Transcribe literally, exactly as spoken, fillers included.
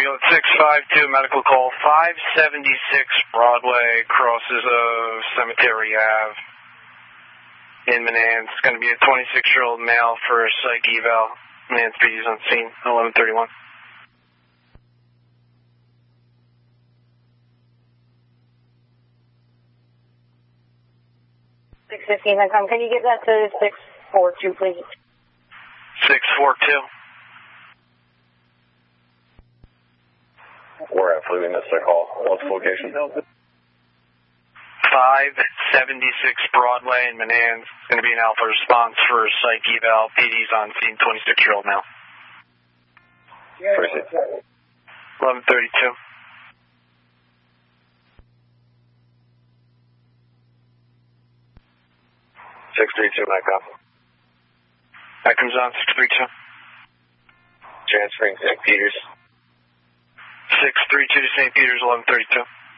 Field six five two, medical call five seventy-six Broadway, crosses of Cemetery Ave in Menands. It's going to be a twenty-six-year-old male for a psych eval. Menands P D's on scene, eleven thirty-one. six fifteen, can you get that to six four two, please? six four two. We're absolutely missed a call. What's the location? five seventy-six Broadway in Menands. It's going to be an alpha response for psych eval. P D's on scene, twenty-six-year-old male. eleven thirty-two. six three two, Mike. That comes on, six three two. Transferring Saint Peters. six three two to Saint Peters, eleven thirty-two.